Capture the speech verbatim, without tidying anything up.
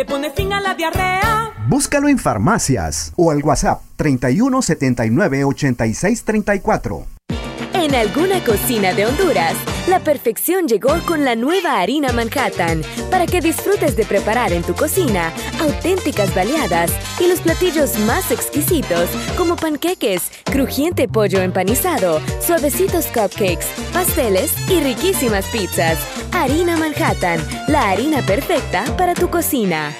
Se pone fin a la diarrea. Búscalo en farmacias o al WhatsApp treinta y uno setenta y nueve ochenta y seis treinta y cuatro. En alguna cocina de Honduras, la perfección llegó con la nueva harina Manhattan para que disfrutes de preparar en tu cocina auténticas baleadas y los platillos más exquisitos como panqueques, crujiente pollo empanizado, suavecitos cupcakes, pasteles y riquísimas pizzas. Harina Manhattan, la harina perfecta para tu cocina.